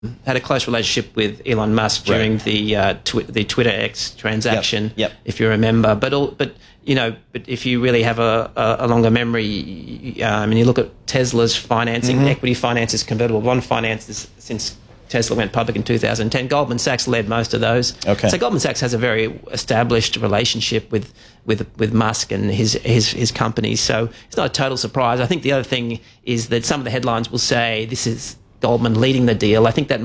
had a close relationship with Elon Musk during the Twitter X transaction, if you remember. But if you really have a longer memory, and you look at Tesla's financing, equity finances, convertible bond finances since Tesla went public in 2010, Goldman Sachs led most of those. Okay. So Goldman Sachs has a very established relationship with Musk and his companies. So it's not a total surprise. I think the other thing is that some of the headlines will say this is Goldman leading the deal. I think they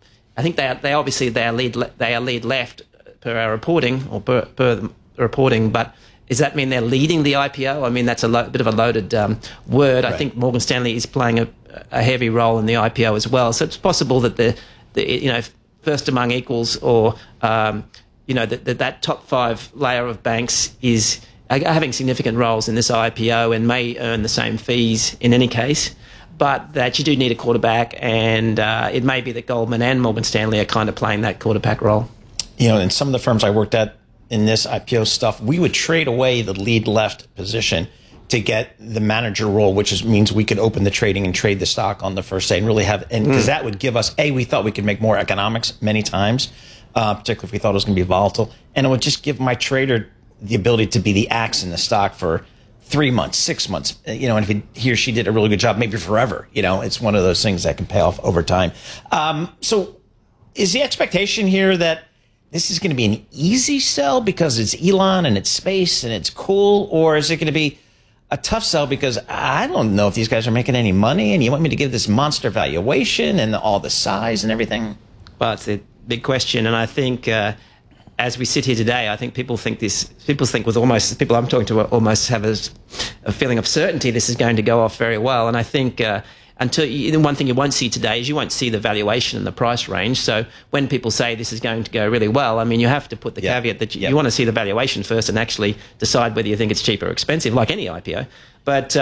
are lead left per our reporting or per the reporting, but does that mean they're leading the IPO? I mean, that's a bit of a loaded word. Right. I think Morgan Stanley is playing a heavy role in the IPO as well. So it's possible that the first among equals, or that top five layer of banks are having significant roles in this IPO and may earn the same fees in any case. But that you do need a quarterback, and it may be that Goldman and Morgan Stanley are kind of playing that quarterback role. In some of the firms I worked at in this IPO stuff, we would trade away the lead left position to get the manager role, which means we could open the trading and trade the stock on the first day and really because that would give us, we thought we could make more economics many times, particularly if we thought it was going to be volatile. And it would just give my trader the ability to be the axe in the stock for 3 months, 6 months, and if he or she did a really good job, maybe forever, it's one of those things that can pay off over time. So is the expectation here that this is going to be an easy sell because it's Elon and it's space and it's cool, or is it going to be a tough sell because I don't know if these guys are making any money and you want me to give this monster valuation and all the size and everything? Well, it's a big question, and I think as we sit here today, I think people I'm talking to almost have a feeling of certainty this is going to go off very well. And I think one thing you won't see today is you won't see the valuation and the price range. So when people say this is going to go really well, I mean, you have to put the caveat that you want to see the valuation first and actually decide whether you think it's cheap or expensive, like any IPO. But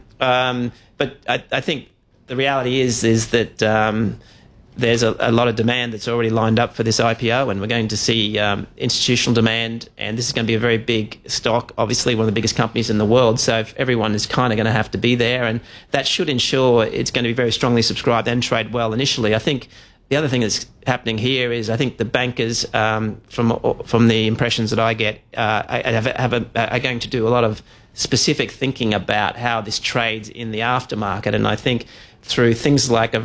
I think the reality is that there's a lot of demand that's already lined up for this IPO, and we're going to see institutional demand, and this is going to be a very big stock, obviously one of the biggest companies in the world, so if everyone is kind of going to have to be there, and that should ensure it's going to be very strongly subscribed and trade well initially. I think the other thing that's happening here is I think the bankers, from the impressions that I get, are going to do a lot of specific thinking about how this trades in the aftermarket, and I think through things like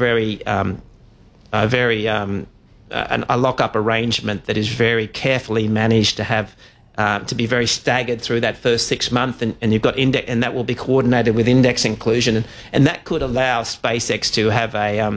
a lock-up arrangement that is very carefully managed to have to be very staggered through that first 6 months, and you've got index, and that will be coordinated with index inclusion, and that could allow SpaceX to have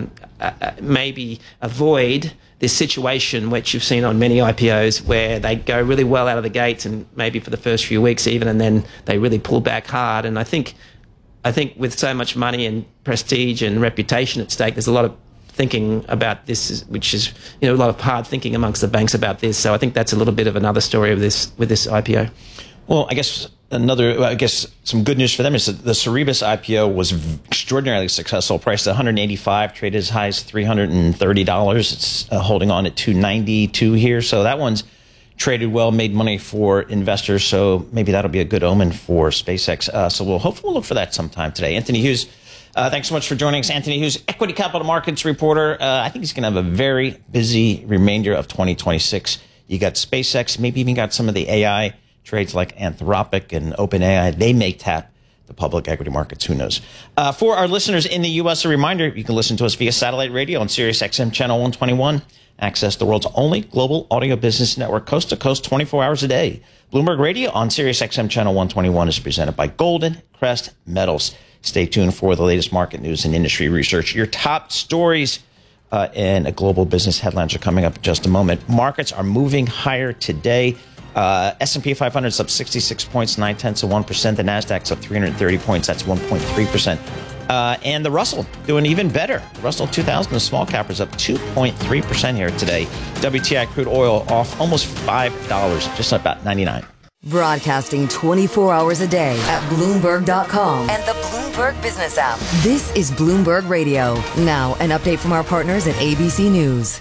maybe avoid this situation which you've seen on many IPOs where they go really well out of the gates and maybe for the first few weeks even, and then they really pull back hard. And I think with so much money and prestige and reputation at stake, there's a lot of thinking about this, which is a lot of hard thinking amongst the banks about this. So I think that's a little bit of another story with this IPO. Well, I guess some good news for them is that the Cerebus IPO was extraordinarily successful, priced at $185, traded as high as $330. It's holding on at $292 here. So that one's traded well, made money for investors. So maybe that'll be a good omen for SpaceX. So hopefully we'll look for that sometime today. Anthony Hughes, thanks so much for joining us. Anthony Hughes, equity capital markets reporter. I think he's going to have a very busy remainder of 2026. You got SpaceX, maybe even got some of the AI trades like Anthropic and OpenAI. They may tap the public equity markets. Who knows? For our listeners in the U.S., a reminder, you can listen to us via satellite radio on Sirius XM Channel 121. Access the world's only global audio business network, coast to coast, 24 hours a day. Bloomberg Radio on Sirius XM Channel 121 is presented by Golden Crest Metals. Stay tuned for the latest market news and industry research. Your top stories and global business headlines are coming up in just a moment. Markets are moving higher today. S&P 500 is up 66 points, 0.9%. The Nasdaq's up 330 points. That's 1.3%. And the Russell doing even better. The Russell 2000, the small cap, is up 2.3% here today. WTI crude oil off almost $5, just about 99. Broadcasting 24 hours a day at Bloomberg.com and the Bloomberg Business app. This is Bloomberg Radio. Now, an update from our partners at ABC News.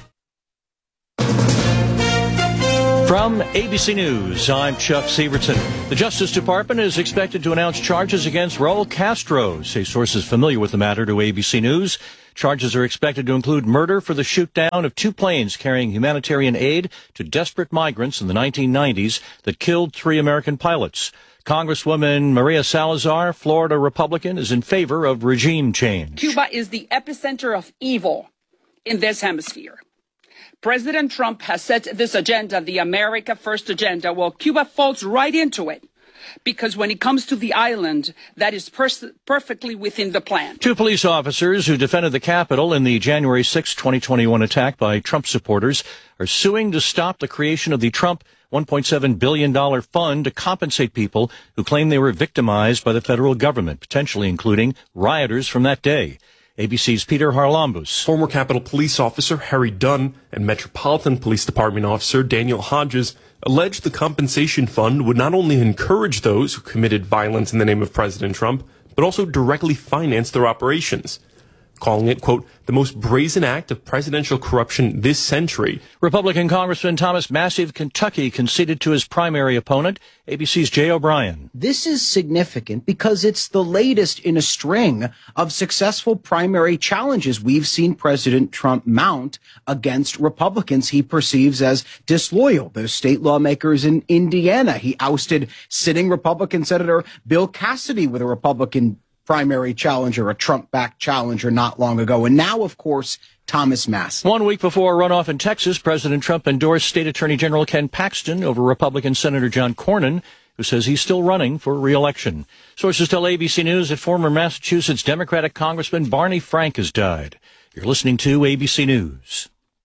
From ABC News, I'm Chuck Severson. The Justice Department is expected to announce charges against Raul Castro, say sources familiar with the matter to ABC News. Charges are expected to include murder for the shoot-down of 2 planes carrying humanitarian aid to desperate migrants in the 1990s that killed 3 American pilots. Congresswoman Maria Salazar, Florida Republican, is in favor of regime change. Cuba is the epicenter of evil in this hemisphere. President Trump has set this agenda, the America First agenda. Well, Cuba falls right into it, because when it comes to the island, that is perfectly within the plan. 2 police officers who defended the Capitol in the January 6, 2021 attack by Trump supporters are suing to stop the creation of the Trump $1.7 billion fund to compensate people who claim they were victimized by the federal government, potentially including rioters from that day. ABC's Peter Harlambous. Former Capitol Police Officer Harry Dunn and Metropolitan Police Department Officer Daniel Hodges alleged the compensation fund would not only encourage those who committed violence in the name of President Trump, but also directly finance their operations, calling it, quote, the most brazen act of presidential corruption this century. Republican Congressman Thomas Massey of Kentucky conceded to his primary opponent, ABC's Jay O'Brien. This is significant because it's the latest in a string of successful primary challenges we've seen President Trump mount against Republicans he perceives as disloyal. Those state lawmakers in Indiana. He ousted sitting Republican Senator Bill Cassidy with a Republican primary challenger, a Trump-backed challenger not long ago. And now, of course, Thomas Massey. 1 week before a runoff in Texas, President Trump endorsed State Attorney General Ken Paxton over Republican Senator John Cornyn, who says he's still running for re-election. Sources tell ABC News that former Massachusetts Democratic Congressman Barney Frank has died. You're listening to ABC News.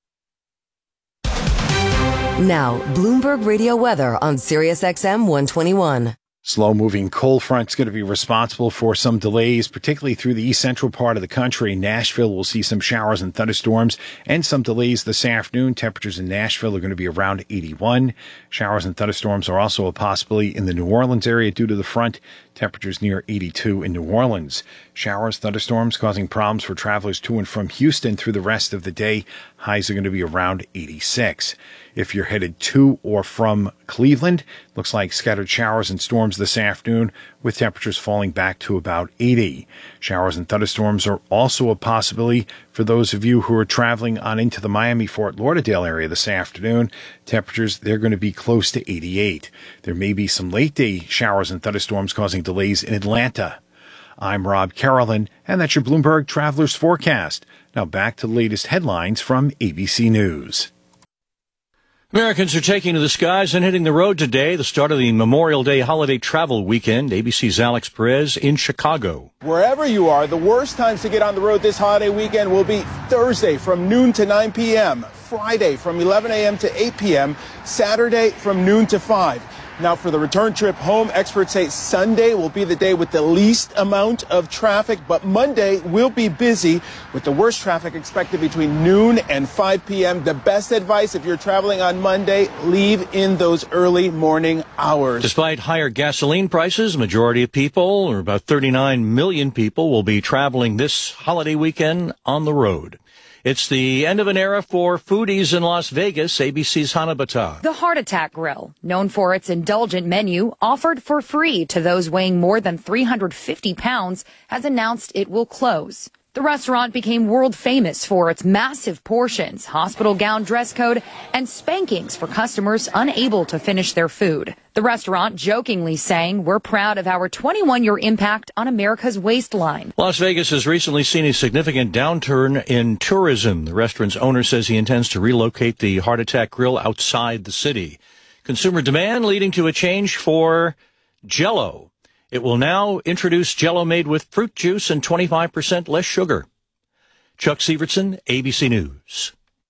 Now, Bloomberg Radio weather on Sirius XM 121. Slow-moving cold front's going to be responsible for some delays, particularly through the east central part of the country. Nashville will see some showers and thunderstorms and some delays this afternoon. Temperatures in Nashville are going to be around 81. Showers and thunderstorms are also a possibility in the New Orleans area due to the front. Temperatures near 82 in New Orleans. Showers, thunderstorms causing problems for travelers to and from Houston through the rest of the day. Highs are going to be around 86. If you're headed to or from Cleveland, looks like scattered showers and storms this afternoon with temperatures falling back to about 80. Showers and thunderstorms are also a possibility for those of you who are traveling on into the Miami-Fort Lauderdale area this afternoon. Temperatures, they're going to be close to 88. There may be some late-day showers and thunderstorms causing delays in Atlanta. I'm Rob Carolyn, and that's your Bloomberg Travelers Forecast. Now back to the latest headlines from ABC News. Americans are taking to the skies and hitting the road today, the start of the Memorial Day holiday travel weekend. ABC's Alex Perez in Chicago. Wherever you are, the worst times to get on the road this holiday weekend will be Thursday from noon to 9 p.m., Friday from 11 a.m. to 8 p.m., Saturday from noon to 5. Now, for the return trip home, experts say Sunday will be the day with the least amount of traffic, but Monday will be busy with the worst traffic expected between noon and 5 p.m. The best advice if you're traveling on Monday, leave in those early morning hours. Despite higher gasoline prices, a majority of people, or about 39 million people, will be traveling this holiday weekend on the road. It's the end of an era for foodies in Las Vegas. ABC's Hannah Battah. The Heart Attack Grill, known for its indulgent menu, offered for free to those weighing more than 350 pounds, has announced it will close. The restaurant became world famous for its massive portions, hospital gown dress code, and spankings for customers unable to finish their food. The restaurant jokingly saying, "We're proud of our 21-year impact on America's waistline." Las Vegas has recently seen a significant downturn in tourism. The restaurant's owner says he intends to relocate the Heart Attack Grill outside the city. Consumer demand leading to a change for Jell-O. It will now introduce Jell-O made with fruit juice and 25% less sugar. Chuck Sievertson, ABC News.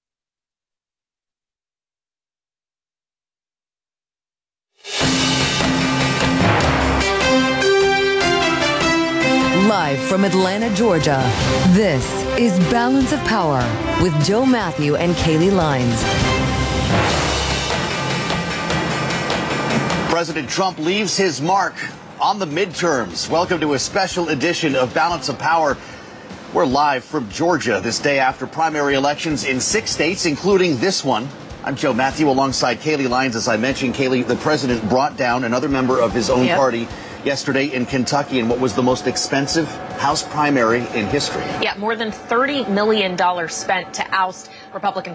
Live from Atlanta, Georgia, this is Balance of Power with Joe Matthew and Kaylee Lines. President Trump leaves his mark on the midterms. Welcome to a special edition of Balance of Power. We're live from Georgia this day after primary elections in 6 states, including this one. I'm Joe Matthew alongside Kaylee Lines. As I mentioned, Kaylee, the president brought down another member of his own party yesterday in Kentucky in what was the most expensive House primary in history. Yeah, more than $30 million spent to oust Republican